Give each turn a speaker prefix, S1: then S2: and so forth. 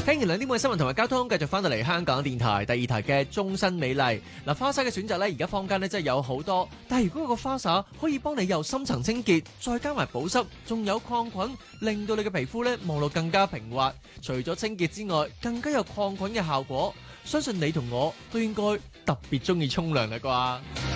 S1: 聽完兩點半嘅新聞同埋交通，繼續翻到嚟香港電台第二台嘅終身美麗。嗱，花灑嘅選擇咧，而家坊間咧真係有好多，但係如果個花灑可以幫你又深層清潔，再加埋保濕，仲有抗菌，令到你嘅皮膚咧望落更加平滑。除咗清潔之外，更加有抗菌嘅效果。相信你同我都應該特別中意沖涼啦啩。